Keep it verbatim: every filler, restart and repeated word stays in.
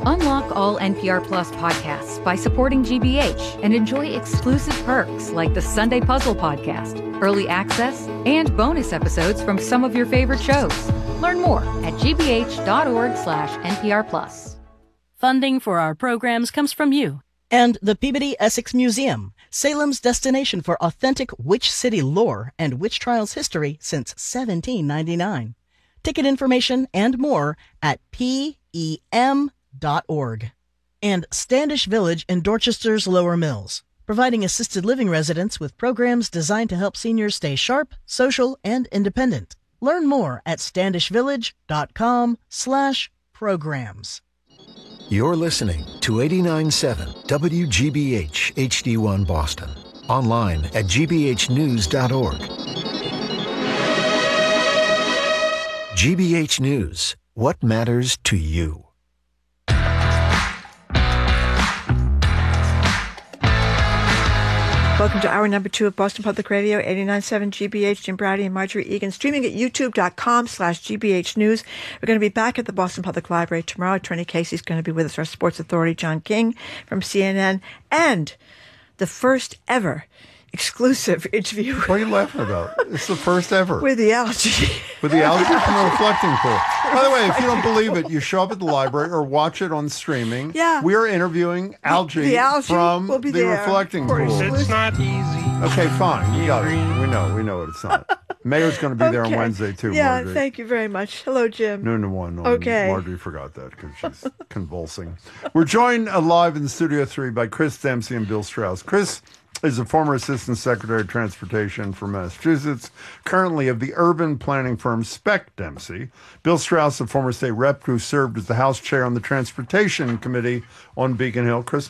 Unlock all N P R Plus podcasts by supporting G B H and enjoy exclusive perks like the Sunday Puzzle Podcast, early access, and bonus episodes from some of your favorite shows. Learn more at gbh.org slash NPR Plus. Funding for our programs comes from you. And the Peabody Essex Museum, Salem's destination for authentic witch city lore and witch trials history since seventeen ninety-nine. Ticket information and more at P E M dot org. And Standish Village in Dorchester's Lower Mills, providing assisted living residents with programs designed to help seniors stay sharp, social, and independent. Learn more at standishvillage.com slash programs. You're listening to eighty-nine point seven W G B H H D one Boston. Online at g b h news dot org. G B H News. What matters to you? Welcome to hour number two of Boston Public Radio, eighty-nine point seven G B H, Jim Brady and Marjorie Egan, streaming at youtube.com slash GBH News. We're going to be back at the Boston Public Library tomorrow. Attorney Casey's going to be with us, our sports authority, John King from C N N, and the first ever exclusive interview. What are you laughing about? It's the first ever. With the algae. With the algae from the reflecting pool. By the way, if you don't believe it, you show up at the library or watch it on streaming. Yeah. We are interviewing algae, the algae from will be the there. reflecting pool. It's not easy. Okay, fine. You got it. We know. We know it. It's not. Mayor's going to be Okay. there on Wednesday, too, Yeah, Marjorie. thank you very much. Hello, Jim. Noon to one. On Okay. Marjorie forgot that because she's convulsing. We're joined uh, live in Studio three by Chris Dempsey and Bill Strauss. Chris is a former Assistant Secretary of Transportation for Massachusetts, currently of the urban planning firm Speck Dempsey. Bill Strauss, a former state rep who served as the House Chair on the Transportation Committee on Beacon Hill. Chris